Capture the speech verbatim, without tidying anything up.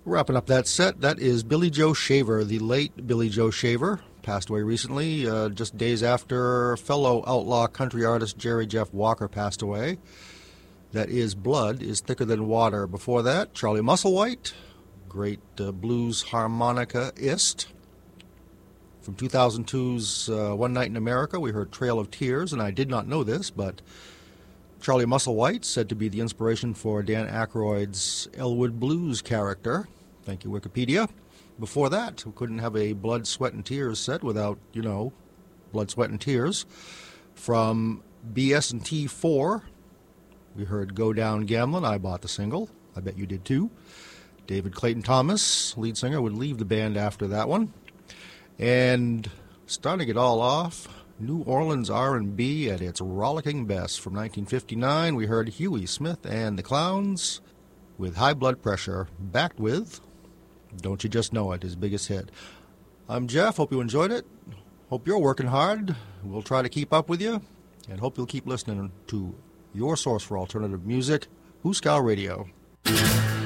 Wrapping up that set, that is Billy Joe Shaver, the late Billy Joe Shaver. Passed away recently, uh, just days after fellow outlaw country artist Jerry Jeff Walker passed away. That is Blood is Thicker Than Water. Before that, Charlie Musselwhite, great uh, blues harmonica-ist. From two thousand two's uh, One Night in America, we heard Trail of Tears, and I did not know this, but Charlie Musselwhite, said to be the inspiration for Dan Aykroyd's Elwood Blues character. Thank you, Wikipedia. Before that, we couldn't have a Blood, Sweat, and Tears set without, you know, Blood, Sweat, and Tears. From B S and T four, we heard Go Down Gamblin'. I bought the single. I bet you did too. David Clayton Thomas, lead singer, would leave the band after that one. And starting it all off, New Orleans R and B at its rollicking best. From nineteen fifty-nine, we heard Huey Smith and the Clowns with High Blood Pressure, backed with Don't You Just Know It, his biggest hit. I'm Jeff. Hope you enjoyed it. Hope you're working hard. We'll try to keep up with you, and hope you'll keep listening to your source for alternative music, Hooskow Radio.